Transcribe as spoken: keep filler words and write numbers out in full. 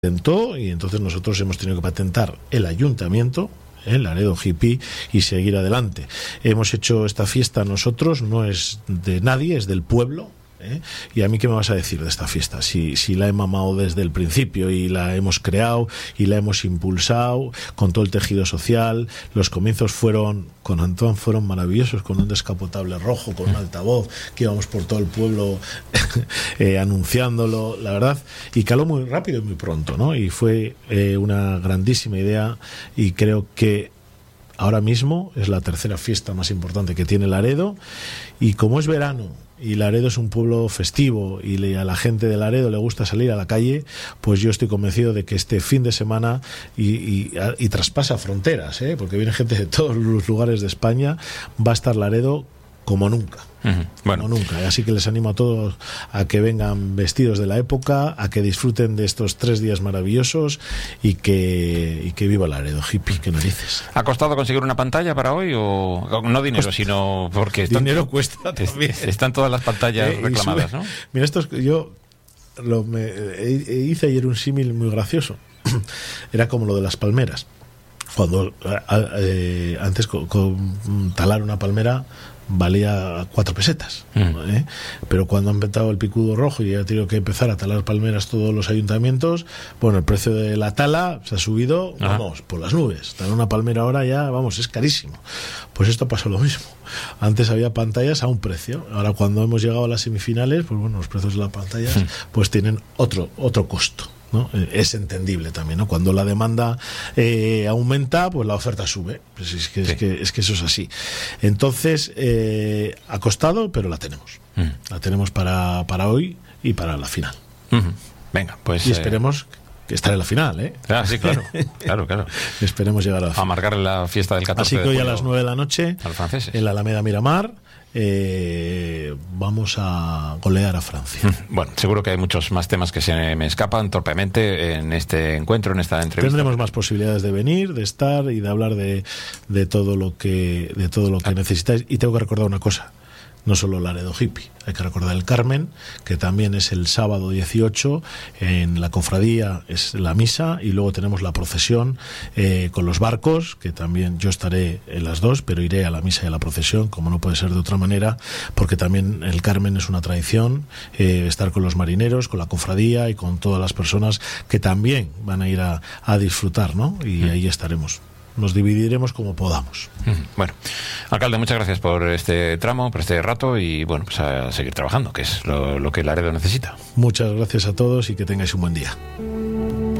patentó y entonces nosotros hemos tenido que patentar el ayuntamiento, el Laredo Hippie, y seguir adelante. Hemos hecho esta fiesta nosotros, no es de nadie, es del pueblo. ¿Eh? Y a mí, ¿qué me vas a decir de esta fiesta? Si, si la he mamado desde el principio y la hemos creado y la hemos impulsado con todo el tejido social. Los comienzos fueron con Antón fueron maravillosos, con un descapotable rojo, con un altavoz, que íbamos por todo el pueblo eh, anunciándolo, la verdad, y caló muy rápido y muy pronto, ¿no? Y fue eh, una grandísima idea, y creo que ahora mismo es la tercera fiesta más importante que tiene Laredo, y como es verano y Laredo es un pueblo festivo y le, a la gente de Laredo le gusta salir a la calle, pues yo estoy convencido de que este fin de semana y, y, y traspasa fronteras, ¿eh? Porque viene gente de todos los lugares de España, va a estar Laredo como nunca. Uh-huh. Bueno. Como nunca. Así que les animo a todos a que vengan vestidos de la época, a que disfruten de estos tres días maravillosos y que, y que viva Laredo Hippie, que narices. ¿Ha costado conseguir una pantalla para hoy? O no dinero, Costa. Sino porque están, dinero cuesta también. Están todas las pantallas eh, reclamadas, ¿no? Mira, esto es, yo lo, me, hice ayer un símil muy gracioso. Era como lo de las palmeras. Cuando eh, antes con, con talar una palmera valía cuatro pesetas, mm. ¿eh? Pero cuando han inventado el picudo rojo y ha tenido que empezar a talar palmeras todos los ayuntamientos, bueno, el precio de la tala se ha subido, Ajá. vamos, por las nubes. Talar una palmera ahora ya, vamos, es carísimo. Pues esto pasó lo mismo. Antes había pantallas a un precio, ahora cuando hemos llegado a las semifinales, pues bueno, los precios de las pantallas mm. pues tienen otro, otro costo, ¿no? Es entendible también, ¿no? Cuando la demanda eh, aumenta, pues la oferta sube. Pues es, que, sí. es, que, es que eso es así. Entonces, eh, ha costado, pero la tenemos. Uh-huh. La tenemos para, para hoy y para la final. Uh-huh. Venga, pues... Y esperemos... Eh... estar en la final, ¿eh? Ah, sí, claro, claro, claro. Esperemos llegar a la final. A marcar la fiesta del catorce Así que hoy de a las nueve de la noche, en la Alameda Miramar, eh, vamos a golear a Francia. Bueno, seguro que hay muchos más temas que se me escapan torpemente en este encuentro, en esta entrevista. Tendremos más posibilidades de venir, de estar y de hablar de, de todo lo que, de todo lo que ah. necesitáis. Y tengo que recordar una cosa. No solo Laredo Hippie, hay que recordar el Carmen, que también es el sábado dieciocho, en la cofradía es la misa, y luego tenemos la procesión eh, con los barcos, que también yo estaré en las dos, pero iré a la misa y a la procesión, como no puede ser de otra manera, porque también el Carmen es una tradición, eh, estar con los marineros, con la cofradía y con todas las personas que también van a ir a, a disfrutar, ¿no? Y ahí estaremos. Nos dividiremos como podamos. Bueno, alcalde, muchas gracias por este tramo, por este rato, y bueno, pues a seguir trabajando, que es lo, lo que Laredo necesita. Muchas gracias a todos y que tengáis un buen día.